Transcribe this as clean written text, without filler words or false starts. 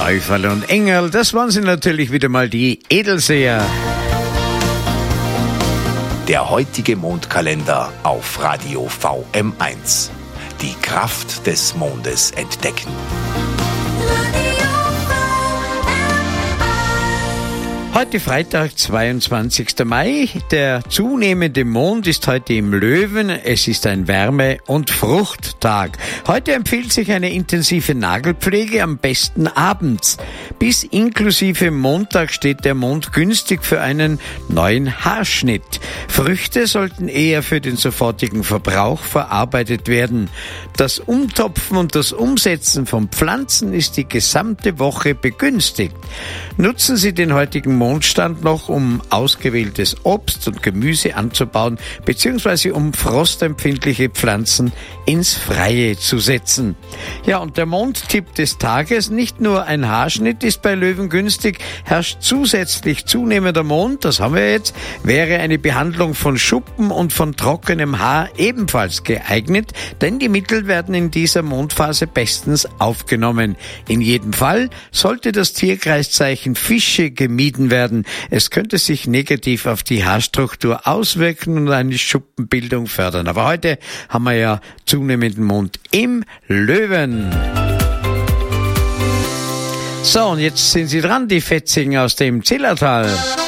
Teufel und Engel, das waren sie natürlich wieder mal, die Edelseher. Der heutige Mondkalender auf Radio VM1. Die Kraft des Mondes entdecken. Heute Freitag, 22. Mai. Der zunehmende Mond ist heute im Löwen. Es ist ein Wärme- und Fruchttag. Heute empfiehlt sich eine intensive Nagelpflege, am besten abends. Bis inklusive Montag steht der Mond günstig für einen neuen Haarschnitt. Früchte sollten eher für den sofortigen Verbrauch verarbeitet werden. Das Umtopfen und das Umsetzen von Pflanzen ist die gesamte Woche begünstigt. Nutzen Sie den heutigen Mondstand noch, um ausgewähltes Obst und Gemüse anzubauen, beziehungsweise um frostempfindliche Pflanzen ins Freie zu setzen. Ja, und der Mondtipp des Tages: nicht nur ein Haarschnitt ist bei Löwen günstig, herrscht zusätzlich zunehmender Mond, das haben wir jetzt, wäre eine Behandlung von Schuppen und von trockenem Haar ebenfalls geeignet, denn die Mittel werden in dieser Mondphase bestens aufgenommen. In jedem Fall sollte das Tierkreiszeichen Fische gemieden werden. Es könnte sich negativ auf die Haarstruktur auswirken und eine Schuppenbildung fördern. Aber heute haben wir ja zunehmenden Mond im Löwen. So, und jetzt sind Sie dran, die Fetzigen aus dem Zillertal.